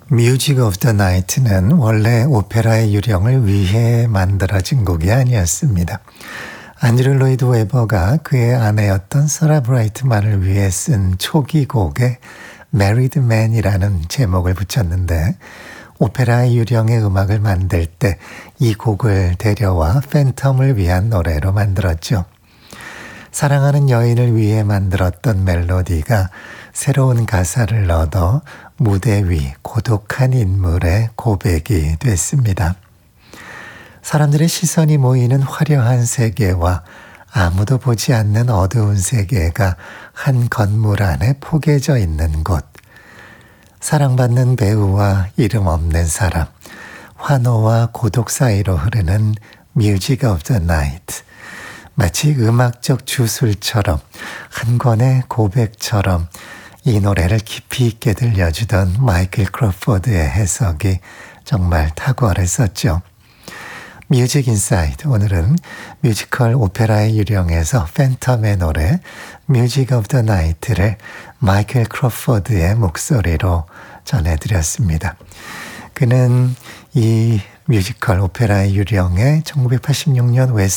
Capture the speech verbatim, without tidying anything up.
뮤직 오브 더 나이트는 원래 오페라의 유령을 위해 만들어진 곡이 아니었습니다. 안드류 로이드 웨버가 그의 아내였던 서라 브라이트만을 위해 쓴 초기 곡에 Married Man이라는 제목을 붙였는데 오페라의 유령의 음악을 만들 때 이 곡을 데려와 팬텀을 위한 노래로 만들었죠. 사랑하는 여인을 위해 만들었던 멜로디가 새로운 가사를 얻어 무대 위 고독한 인물의 고백이 됐습니다. 사람들의 시선이 모이는 화려한 세계와 아무도 보지 않는 어두운 세계가 한 건물 안에 포개져 있는 곳. 사랑받는 배우와 이름 없는 사람, 환호와 고독 사이로 흐르는 뮤직 오브 더 나이트. 마치 음악적 주술처럼 한 권의 고백처럼 이 노래를 깊이 있게 들려주던 마이클 크로포드의 해석이 정말 탁월했었죠. 뮤직 인사이드, 오늘은 뮤지컬 오페라의 유령에서 팬텀의 노래 뮤직 오브 더 나이트를 마이클 크로포드의 목소리로 전해드렸습니다. 그는 이 뮤지컬 오페라의 유령의 천구백팔십육 년 웨스트